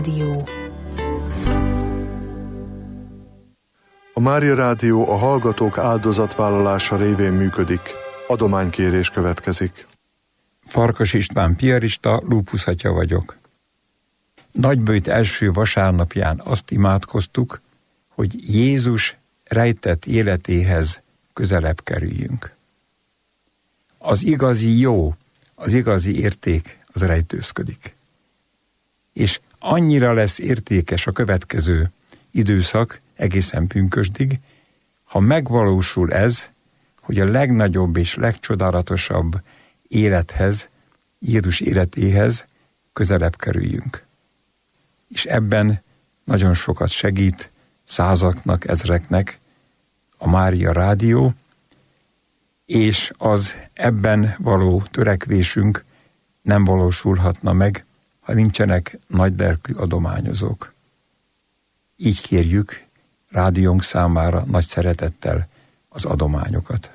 Rádió. A Mária Rádió a hallgatók áldozatvállalása révén működik. Adománykérés következik. Farkas István piarista, lúpuszatya vagyok. Nagyböjt első vasárnapján azt imádkoztuk, hogy Jézus rejtett életéhez közelebb kerüljünk. Az igazi jó, az igazi érték az rejtőzködik. És annyira lesz értékes a következő időszak egészen pünkösdig, ha megvalósul ez, hogy a legnagyobb és legcsodálatosabb élethez, Jézus életéhez közelebb kerüljünk. És ebben nagyon sokat segít százaknak, ezreknek a Mária Rádió, és az ebben való törekvésünk nem valósulhatna meg, ha nincsenek nagylelkű adományozók. Így kérjük rádiónk számára nagy szeretettel az adományokat.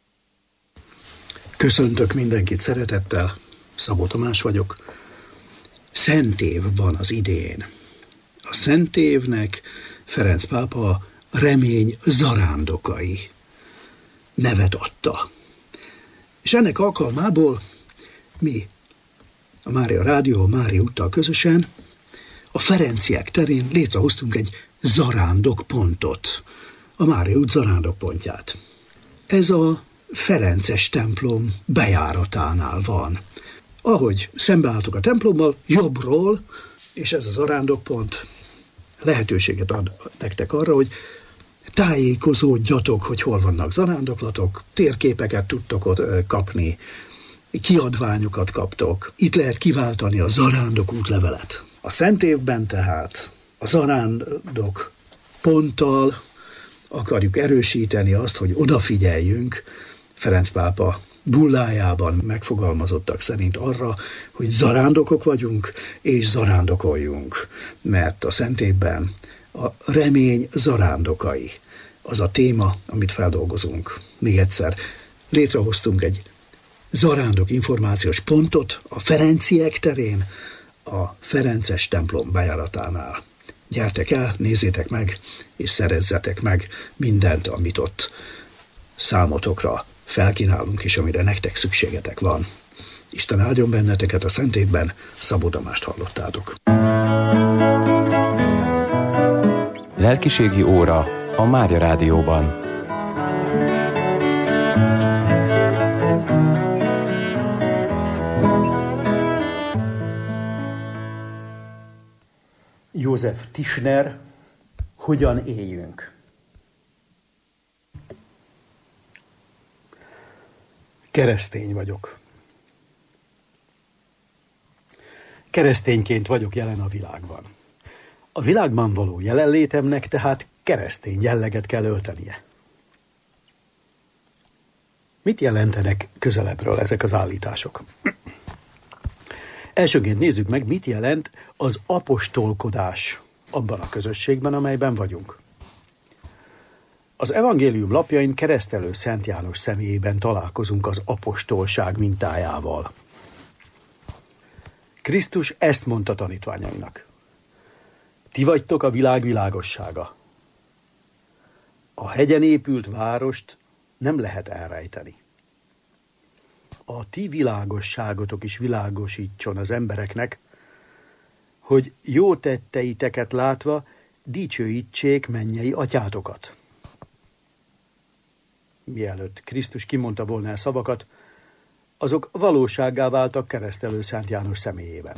Köszöntök mindenkit szeretettel, Szabó Tamás vagyok. Szent év van az idén. A Szent évnek Ferenc pápa remény zarándokai nevet adta. És ennek alkalmából mi, a Mária Rádió, a Mária úttal közösen a Ferenciek terén létrehoztunk egy zarándokpontot, a Mária út zarándokpontját. Ez a Ferences templom bejáratánál van. Ahogy szembeálltok a templommal, jobbról, és ez a zarándokpont lehetőséget ad nektek arra, hogy tájékozódjatok, hogy hol vannak zarándoklatok, térképeket tudtok ott kapni, kiadványokat kaptok. Itt lehet kiváltani a zarándok útlevelet. A Szent évben tehát a zarándok ponttal akarjuk erősíteni azt, hogy odafigyeljünk Ferenc pápa bullájában megfogalmazottak szerint arra, hogy zarándokok vagyunk, és zarándokoljunk. Mert a Szent évben a remény zarándokai az a téma, amit feldolgozunk. Még egyszer, létrehoztunk egy zarándok információs pontot a Ferenciek terén, a Ferences templom bejáratánál. Gyertek el, nézzétek meg, és szerezzetek meg mindent, amit ott számotokra felkínálunk, és amire nektek szükségetek van. Isten áldjon benneteket a Szent évben, Szabó Tamást hallottátok. Lelkiségi óra a Mária Rádióban. József Tischner, hogyan éljünk? Keresztény vagyok. Keresztényként vagyok jelen a világban. A világban való jelenlétemnek tehát keresztény jelleget kell öltenie. Mit jelentenek közelebbről ezek az állítások? Elsőként nézzük meg, mit jelent az apostolkodás abban a közösségben, amelyben vagyunk. Az evangélium lapjain Keresztelő Szent János személyében találkozunk az apostolság mintájával. Krisztus ezt mondta tanítványainak. Ti vagytok a világ világossága. A hegyen épült várost nem lehet elrejteni. A ti világosságotok is világosítson az embereknek, hogy jó tetteiteket látva dicsőítsék mennyei atyátokat. Mielőtt Krisztus kimondta volna el szavakat, azok valósággá váltak Keresztelő Szent János személyében.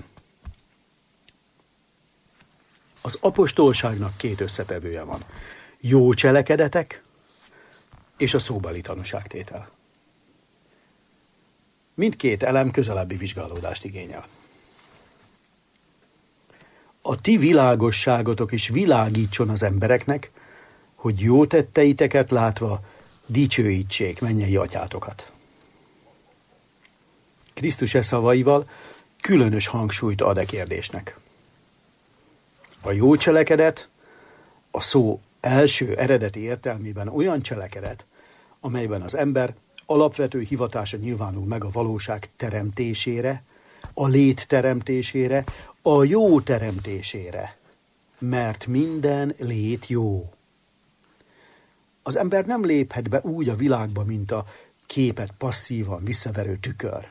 Az apostolságnak két összetevője van. Jó cselekedetek és a szóbeli tanúságtétel. Mindkét elem közelebbi vizsgálódást igényel. A ti világosságotok is világítson az embereknek, hogy jó tetteiteket látva dicsőítsék mennyei atyátokat. Krisztus szavaival különös hangsúlyt ad e kérdésnek. A jó cselekedet a szó első eredeti értelmében olyan cselekedet, amelyben az ember alapvető hivatása nyilvánul meg a valóság teremtésére, a lét teremtésére, a jó teremtésére, mert minden lét jó. Az ember nem léphet be úgy a világba, mint a képet passzívan visszaverő tükör.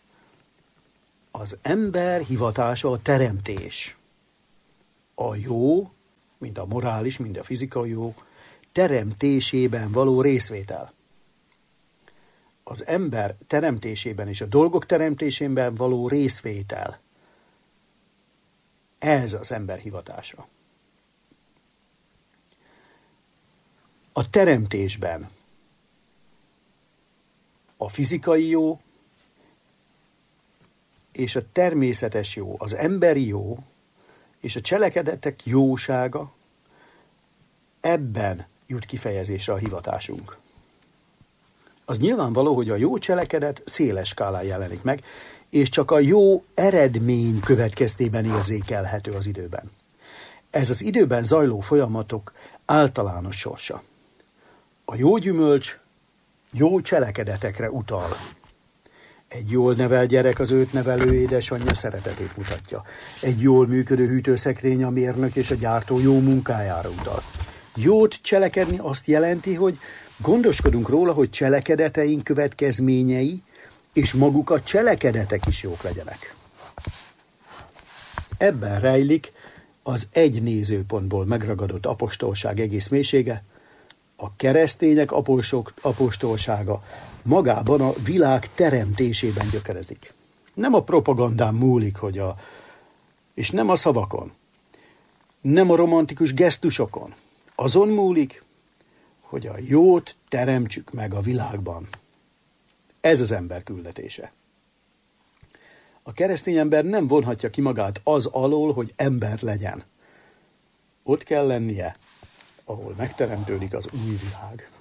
Az ember hivatása a teremtés. A jó, mind a morális, mind a fizikai jó, teremtésében való részvétel. Az ember teremtésében és a dolgok teremtésében való részvétel. Ez az ember hivatása. A teremtésben a fizikai jó és a természetes jó, az emberi jó és a cselekedetek jósága, ebben jut kifejezésre a hivatásunk. Az nyilvánvaló, hogy a jó cselekedet széles skálán jelenik meg, és csak a jó eredmény következtében érzékelhető az időben. Ez az időben zajló folyamatok általános sorsa. A jó gyümölcs jó cselekedetekre utal. Egy jól nevelt gyerek az őt nevelő édesanyja szeretetét mutatja. Egy jól működő hűtőszekrény a mérnök és a gyártó jó munkájára utal. Jót cselekedni azt jelenti, hogy gondoskodunk róla, hogy cselekedeteink következményei és maguk a cselekedetek is jók legyenek. Ebben rejlik az egy nézőpontból megragadott apostolság egész mélysége, a keresztények apostolsága magában a világ teremtésében gyökerezik. Nem a propagandán múlik, és nem a szavakon, nem a romantikus gesztusokon. Azon múlik, hogy a jót teremtsük meg a világban. Ez az ember küldetése. A keresztény ember nem vonhatja ki magát az alól, hogy ember legyen. Ott kell lennie, ahol megteremtődik az új világ.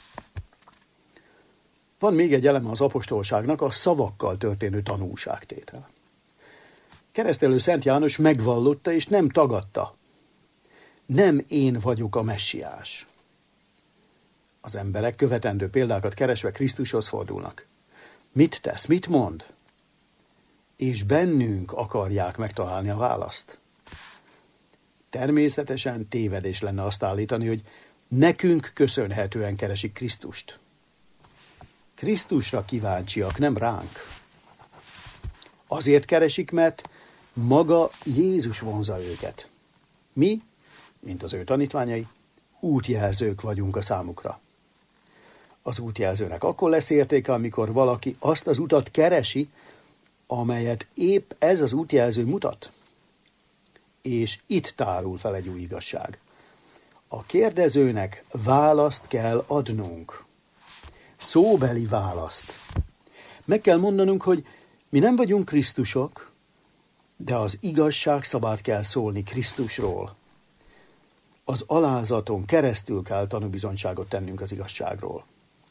Van még egy eleme az apostolságnak, a szavakkal történő tanúságtétel. Keresztelő Szent János megvallotta és nem tagadta. Nem én vagyok a messiás. Az emberek követendő példákat keresve Krisztushoz fordulnak. Mit tesz, mit mond? És bennünk akarják megtalálni a választ. Természetesen tévedés lenne azt állítani, hogy nekünk köszönhetően keresik Krisztust. Krisztusra kíváncsiak, nem ránk. Azért keresik, mert maga Jézus vonzza őket. Mi, mint az ő tanítványai, útjelzők vagyunk a számukra. Az útjelzőnek akkor lesz értéke, amikor valaki azt az utat keresi, amelyet épp ez az útjelző mutat. És itt tárul fel egy új igazság. A kérdezőnek választ kell adnunk. Szóbeli választ. Meg kell mondanunk, hogy mi nem vagyunk Krisztusok, de az igazság szavát kell szólni Krisztusról. Az alázaton keresztül kell tanúbizonyságot tennünk az igazságról.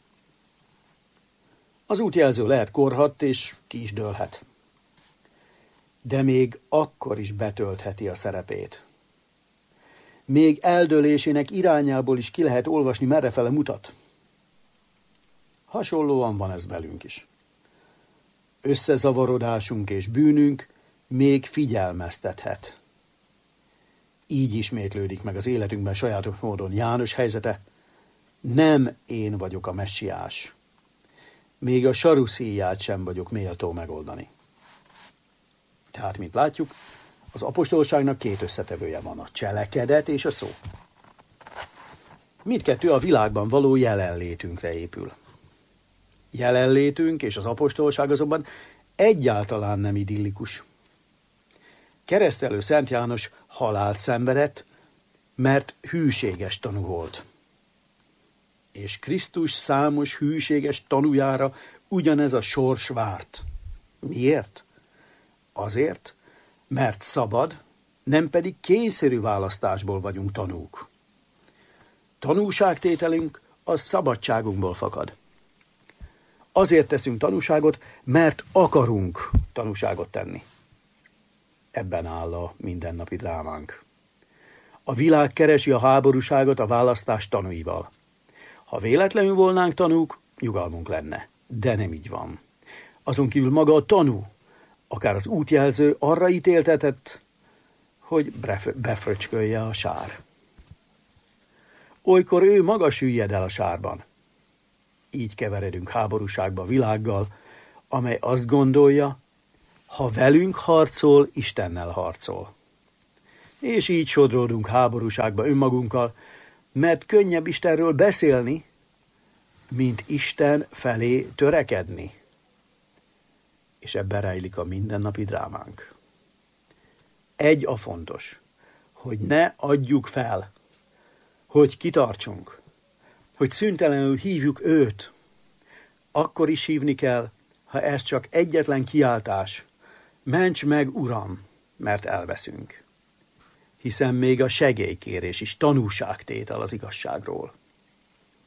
Az útjelző lehet korhadt és ki is dőlhet. De még akkor is betöltheti a szerepét. Még eldőlésének irányából is ki lehet olvasni, merrefele mutat. Hasonlóan van ez velünk is. Összezavarodásunk és bűnünk még figyelmeztethet. Így ismétlődik meg az életünkben sajátos módon János helyzete. Nem én vagyok a messiás. Még a saruszíját sem vagyok méltó megoldani. Tehát, mint látjuk, az apostolságnak két összetevője van, a cselekedet és a szó. Mindkettő a világban való jelenlétünkre épül. Jelenlétünk és az apostolság azonban egyáltalán nem idillikus. Keresztelő Szent János halált szenvedett, mert hűséges tanú volt. És Krisztus számos hűséges tanújára ugyanez a sors várt. Miért? Azért, mert szabad, nem pedig kényszerű választásból vagyunk tanúk. Tanúságtételünk az szabadságunkból fakad. Azért teszünk tanúságot, mert akarunk tanúságot tenni. Ebben áll a mindennapi drámánk. A világ keresi a háborúságot a választás tanúival. Ha véletlenül volnánk tanúk, nyugalmunk lenne. De nem így van. Azon kívül maga a tanú, akár az útjelző arra ítéltetett, hogy befröcskölje a sár. Olykor ő maga süllyed el a sárban. Így keveredünk háborúságba világgal, amely azt gondolja, ha velünk harcol, Istennel harcol. És így sodródunk háborúságba önmagunkkal, mert könnyebb Istenről beszélni, mint Isten felé törekedni. És ebben rejlik a mindennapi drámánk. Egy a fontos, hogy ne adjuk fel, hogy kitartsunk, hogy szüntelenül hívjuk őt. Akkor is hívni kell, ha ez csak egyetlen kiáltás, ments meg, Uram, mert elveszünk. Hiszen még a segélykérés is tanúságtétel az igazságról.